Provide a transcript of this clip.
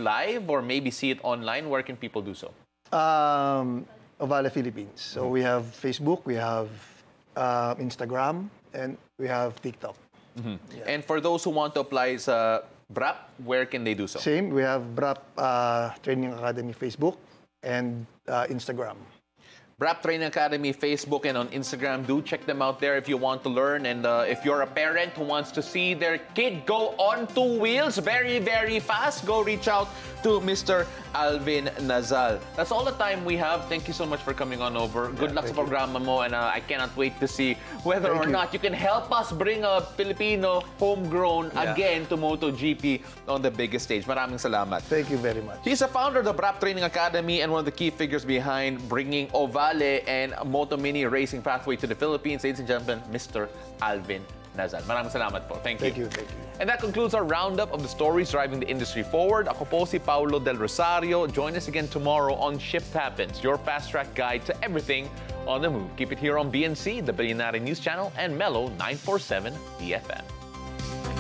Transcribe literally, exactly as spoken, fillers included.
live or maybe see it online, where can people do so? Um, Ovale Philippines. So we have Facebook, we have uh, Instagram, and we have TikTok. Mm-hmm. Yeah. And for those who want to apply sa B R A P, where can they do so? Same, we have B R A P uh, Training Academy Facebook and uh, Instagram. B R A P Training Academy, Facebook, and on Instagram. Do check them out there if you want to learn. And uh, if you're a parent who wants to see their kid go on two wheels very, very fast, go reach out to Mister Alvin Nazal. That's all the time we have. Thank you so much for coming on over. Good yeah, luck sa programa mo, and uh, I cannot wait to see whether thank or you. not you can help us bring a Filipino homegrown yeah. again to MotoGP on the biggest stage. Maraming salamat. Thank you very much. He's a founder of the B R A P Training Academy and one of the key figures behind bringing Ovale and Moto Mini racing pathway to the Philippines. Ladies and gentlemen, Mister Alvin Nazal. Maraming salamat po. Thank you. Thank you, thank you. And that concludes our roundup of the stories driving the industry forward. Ako po si Paulo Del Rosario. Join us again tomorrow on Shift Happens, your fast-track guide to everything on the move. Keep it here on B N C, the Billionaire News Channel, and Mellow nine forty-seven B F M.